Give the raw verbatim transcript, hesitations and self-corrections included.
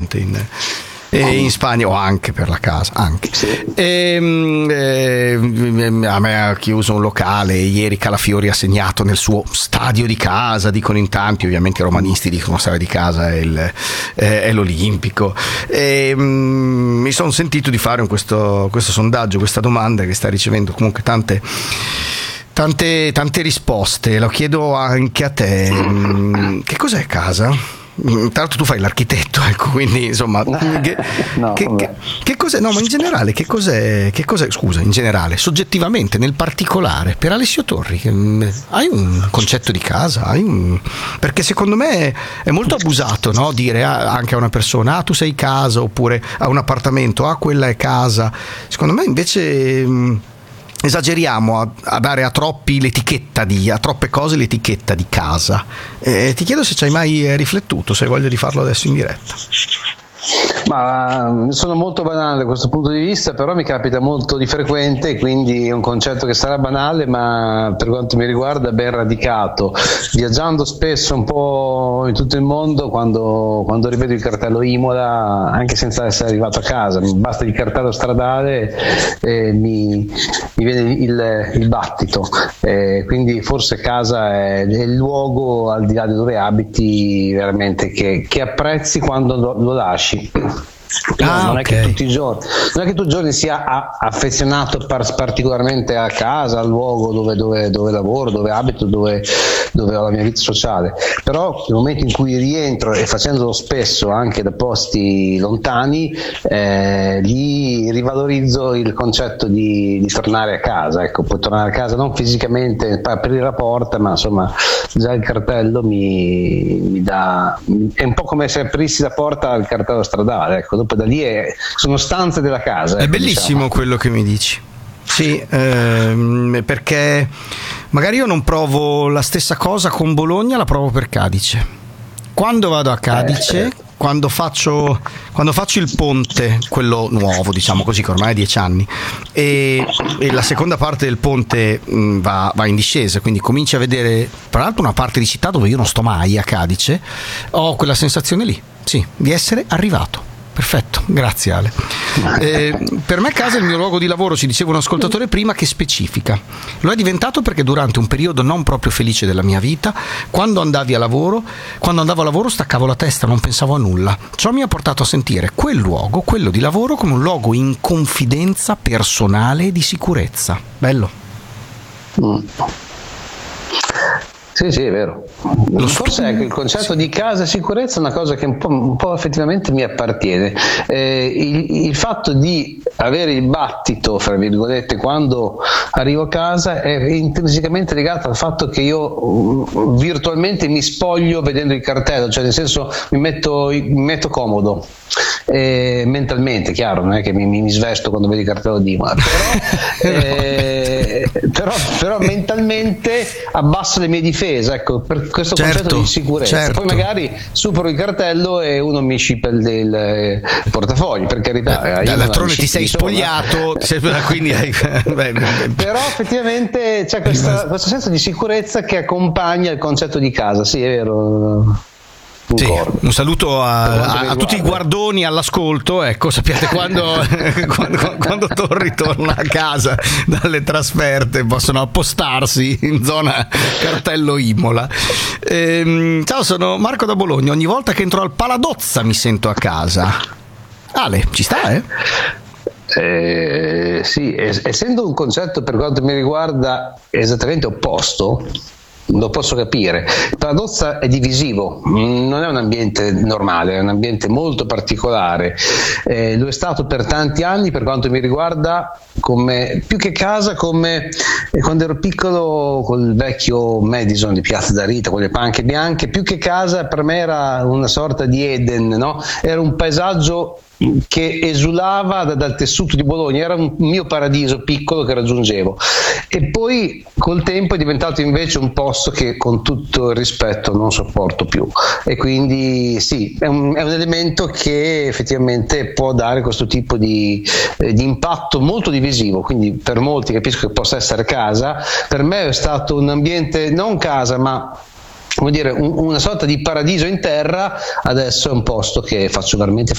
ovviamente in, e in Spagna, o anche per la casa anche. Sì. E, eh, a me ha chiuso un locale ieri. Calafiori ha segnato nel suo stadio di casa, dicono in tanti, ovviamente i romanisti dicono stadio di casa è, il, è, è l'Olimpico. E, mm, mi sono sentito di fare questo, questo sondaggio, questa domanda che sta ricevendo comunque tante tante tante risposte. Lo chiedo anche a te, che cos'è casa? Tra l'altro tu fai l'architetto, ecco, quindi insomma che, no, che, che, che cos'è? No, ma in generale che cos'è, che cos'è? Scusa, in generale, soggettivamente, nel particolare, per Alessio Torri, che, hai un concetto di casa? Hai un... Perché secondo me è molto abusato, no? Dire a, anche a una persona, ah, tu sei casa, oppure a un appartamento, ah, quella è casa. Secondo me invece mh, esageriamo a, a dare a troppi l'etichetta di, a troppe cose l'etichetta di casa. Eh, ti chiedo se ci hai mai riflettuto, se hai voglia di farlo adesso in diretta. Ma sono molto banale da questo punto di vista, però mi capita molto di frequente, quindi è un concetto che sarà banale, ma per quanto mi riguarda ben radicato. Viaggiando spesso un po' in tutto il mondo, quando, quando rivedo il cartello Imola, anche senza essere arrivato a casa, basta il cartello stradale e mi, mi viene il, il battito. Eh, quindi forse casa è, è il luogo, al di là di dove abiti, veramente che, che apprezzi quando lo, lo lasci. No, ah, non, okay. è che tutti i giorni, non è che tutti i giorni sia a, affezionato par, particolarmente a casa, al luogo dove, dove, dove lavoro, dove abito, dove, dove ho la mia vita sociale, però nel momento in cui rientro, e facendolo spesso anche da posti lontani, eh, lì rivalorizzo il concetto di, di tornare a casa. Ecco, puoi tornare a casa non fisicamente per aprire la porta, ma insomma già il cartello mi, mi dà, è un po' come se aprissi la porta al cartello stradale, ecco. Dopo da lì è, sono stanze della casa. È ecco, bellissimo, diciamo, quello che mi dici. Sì, ehm, perché magari io non provo la stessa cosa con Bologna, la provo per Cadice. Quando vado a Cadice, eh, quando faccio quando faccio il ponte, quello nuovo, diciamo così, che ormai ha dieci anni, e, e la seconda parte del ponte mh, va, va in discesa, quindi cominci a vedere tra l'altro una parte di città dove io non sto mai, a Cadice, ho quella sensazione lì, sì, di essere arrivato. Perfetto, grazie Ale. Eh, per me casa è il mio luogo di lavoro, ci diceva un ascoltatore prima, che specifica. Lo è diventato perché durante un periodo non proprio felice della mia vita, quando andavi a lavoro, quando andavo a lavoro staccavo la testa, non pensavo a nulla. Ciò mi ha portato a sentire quel luogo, quello di lavoro, come un luogo in confidenza personale e di sicurezza. Bello. Mm. Sì, sì, è vero. Forse ecco, il concetto di casa e sicurezza è una cosa che un po', un po' effettivamente mi appartiene. Eh, il, il fatto di avere il battito, fra virgolette, quando arrivo a casa è intrinsecamente legato al fatto che io virtualmente mi spoglio vedendo il cartello, cioè nel senso mi metto, mi metto comodo. Eh, mentalmente, chiaro, non è che mi, mi svesto quando vedo il cartello di Imola, però, eh, però, però mentalmente abbasso le mie difese, ecco, per questo certo, concetto di sicurezza. Certo. Poi magari supero il cartello e uno mi scippa il, il, il portafoglio, per carità. Eh, D'altronde ti sei spogliato, quindi hai... Però effettivamente c'è questa, questo senso di sicurezza che accompagna il concetto di casa, sì, è vero. Sì, un saluto a, a, a tutti i guardoni all'ascolto, ecco, sappiate quando, quando, quando Torri torna a casa dalle trasferte possono appostarsi in zona cartello Imola. Ehm, ciao, sono Marco da Bologna, ogni volta che entro al Paladozza mi sento a casa. Ale, ci sta, eh? Eh, sì, es- essendo un concetto per quanto mi riguarda esattamente opposto, lo posso capire. Il Paladozza è divisivo, non è un ambiente normale, è un ambiente molto particolare. Eh, lo è stato per tanti anni, per quanto mi riguarda, come più che casa, come eh, quando ero piccolo col vecchio Madison di Piazza da Rita con le panche bianche, più che casa per me era una sorta di Eden, no? Era un paesaggio che esulava da, dal tessuto di Bologna, era un mio paradiso piccolo che raggiungevo, e poi col tempo è diventato invece un posto che, con tutto il rispetto, non sopporto più, e quindi sì, è un, è un elemento che effettivamente può dare questo tipo di, eh, di impatto molto divisivo. Quindi per molti capisco che possa essere casa, per me è stato un ambiente non casa ma come dire un, una sorta di paradiso in terra, adesso è un posto che faccio veramente